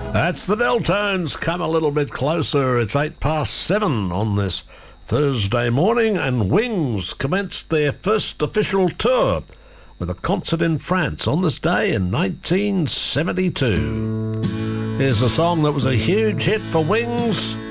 That's the Deltones. Come a little bit closer. It's 7:08 on this Thursday morning, and Wings commenced their first official tour with a concert in France on this day in 1972. Here's a song that was a huge hit for Wings.